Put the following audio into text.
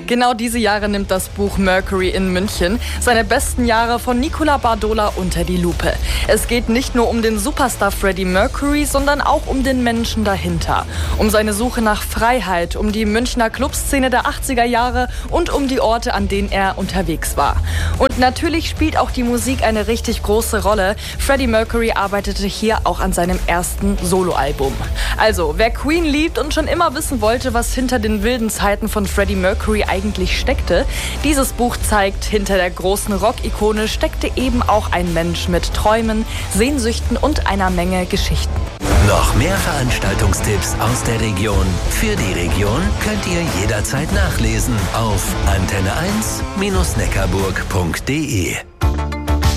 Genau diese Jahre nimmt das Buch Mercury in München seine besten Jahre von Nicola Bardola unter die Lupe. Es geht nicht nur um den Superstar Freddie Mercury, sondern auch um den Menschen dahinter. Um seine Suche nach Freiheit, um die Münchner Clubszene der 80er Jahre und um die Orte, an denen er unterwegs war. Und natürlich spielt auch die Musik eine richtig große Rolle. Freddie Mercury arbeitete hier auch an seinem ersten Soloalbum. Also, wer Queen liebt und schon immer wissen wollte, was hinter den wilden Zeiten von Freddie Mercury eigentlich steckte, dieses Buch zeigt, hinter der großen Rock-Ikone steckte eben auch ein Mensch mit Träumen, Sehnsüchten und einer Menge Geschichten. Noch mehr Veranstaltungstipps aus der Region. Für die Region könnt ihr jederzeit nachlesen auf antenne1-neckarburg.de.